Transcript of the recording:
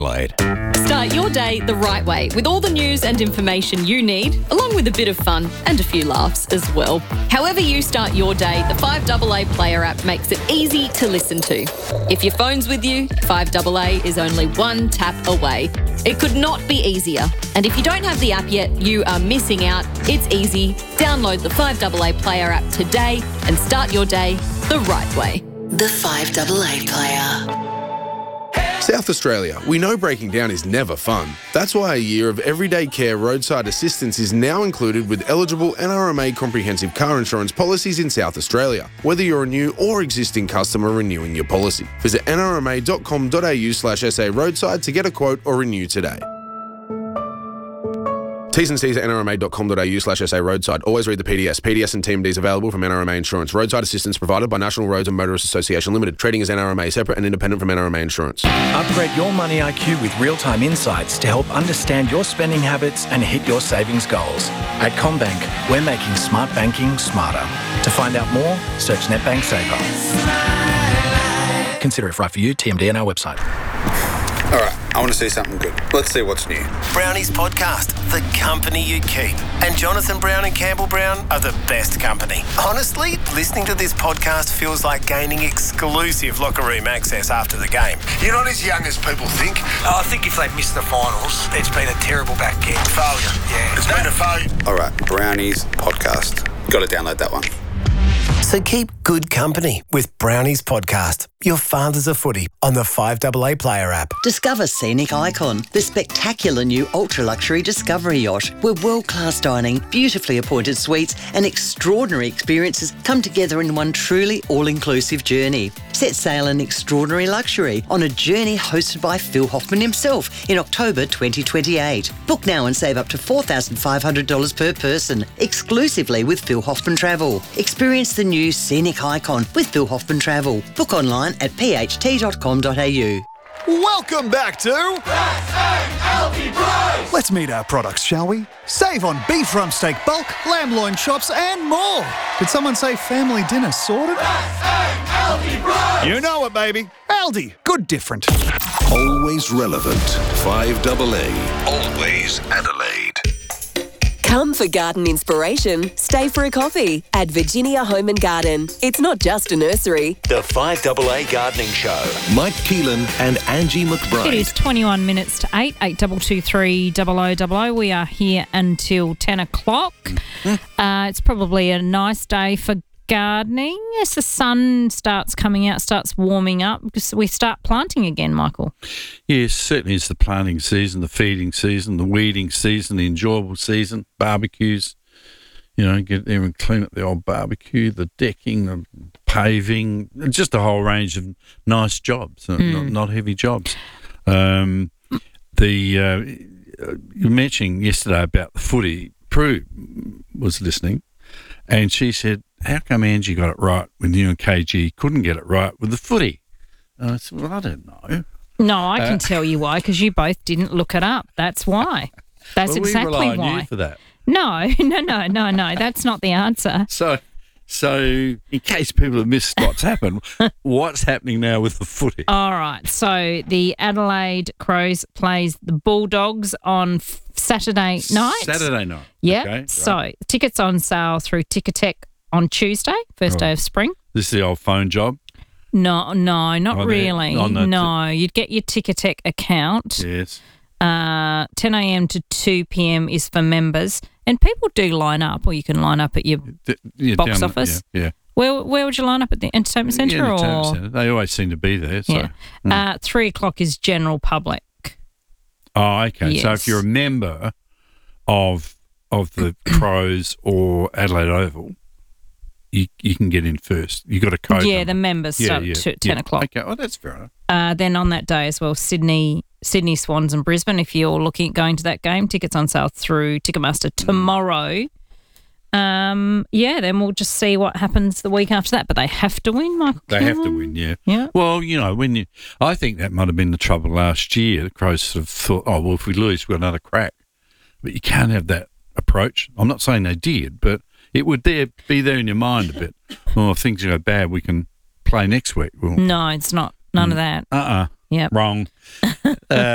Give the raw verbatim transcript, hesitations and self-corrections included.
Adelaide. Start your day the right way with all the news and information you need, along with a bit of fun and a few laughs as well. However you start your day, the five A A Player app makes it easy to listen to. If your phone's with you, five A A is only one tap away. It could not be easier. And if you don't have the app yet, you are missing out. It's easy. Download the five A A Player app today and start your day the right way. The five A A Player. South Australia, we know breaking down is never fun. That's why a year of everyday care roadside assistance is now included with eligible N R M A comprehensive car insurance policies in South Australia, whether you're a new or existing customer renewing your policy. Visit n r m a dot com dot a u slash s a roadside to get a quote or renew today. T's and C's at n r m a dot com dot a u slash s a roadside. Always read the P D S. P D S and T M Ds available from N R M A Insurance. Roadside assistance provided by National Roads and Motorists Association Limited. Trading as N R M A, separate and independent from N R M A Insurance. Upgrade your money I Q with real-time insights to help understand your spending habits and hit your savings goals. At CommBank, we're making smart banking smarter. To find out more, search NetBank Saver. Consider if right for you. T M D on our website. All right, I want to see something good. Let's see what's new. Brownie's podcast, The Company You Keep. And Jonathan Brown and Campbell Brown are the best company. Honestly, listening to this podcast feels like gaining exclusive locker room access after the game. You're not as young as people think. Oh, I think if they missed the finals, it's been a terrible back end. Failure, yeah. It's been a failure. All right, Brownie's podcast. Got to download that one. So keep good company with Brownie's podcast, Your Father's a Footy, on the five A A Player app. Discover Scenic Icon, the spectacular new ultra-luxury Discovery yacht, where world-class dining, beautifully appointed suites and extraordinary experiences come together in one truly all-inclusive journey. Set sail in extraordinary luxury on a journey hosted by Phil Hoffman himself in October twenty twenty-eight. Book now and save up to four thousand five hundred dollars per person, exclusively with Phil Hoffman Travel. Experience the new Scenic Icon with Phil Hoffman Travel. Book online at p h t dot com dot a u. Welcome back to S A L T Price! Let's meet our products, shall we? Save on beef rump steak bulk, lamb loin chops and more. Did someone say family dinner sorted? S A L T Price! You know it, baby. Aldi, good different. Always relevant. five A A. Always Adelaide. Come for garden inspiration. Stay for a coffee at Virginia Home and Garden. It's not just a nursery. The five A A Gardening Show. Mike Keelan and Angie McBride. It is twenty-one minutes to eight, eight two two three double oh double oh. We are here until ten o'clock. Mm-hmm. Uh, it's probably a nice day for gardening as the sun starts coming out, starts warming up, because we start planting again, Michael. Yes, certainly it's the planting season, the feeding season, the weeding season, the enjoyable season, barbecues, you know, get there and clean up the old barbecue, the decking, the paving, just a whole range of nice jobs, mm. not, not heavy jobs. Um, the uh, you were mentioning yesterday about the footy. Prue was listening, and she said, how come Angie got it right when you and K G couldn't get it right with the footy? And I said, well, I don't know. No, I can uh, tell you why, because you both didn't look it up. That's why. That's well, exactly we rely why. on you for that. No, no, no, no, no. That's not the answer. So, so in case people have missed what's happened, what's happening now with the footy? All right. So the Adelaide Crows plays the Bulldogs on f- Saturday night. Saturday night. Yep. Okay, right. So tickets on sale through Ticketek on Tuesday, first day of spring. This is the old phone job? No, no, not on really. The, the no, t- you'd get your Ticketek account. Yes. Uh, ten a.m. to two p.m. is for members. And people do line up, or you can line up at your the, yeah, box down, office. Yeah, yeah. Where where would you line up at the entertainment centre? Yeah, entertainment or? centre. They always seem to be there. So. Yeah. Mm. Uh, three o'clock is general public. Oh, okay. Yes. So if you're a member of of the Crows or Adelaide Oval, you you can get in first. You got a code. Yeah, number. the members yeah, start yeah, at ten yeah. o'clock. Okay, well that's fair enough. Uh, then on that day as well, Sydney, Sydney Swans and Brisbane. If you're looking at going to that game, tickets on sale through Ticketmaster tomorrow. Um, yeah, then we'll just see what happens the week after that. But they have to win, Michael. They Cameron. have to win, yeah. Yeah. Well, you know, when you, I think that might have been the trouble last year. The Crows sort of thought, oh well, if we lose, we've got another crack. But you can't have that approach. I'm not saying they did, but it would there be there in your mind a bit. Well, if things go bad, we can play next week. Well, no, it's not. None mm, of that. Uh-uh. Yep. Wrong. uh,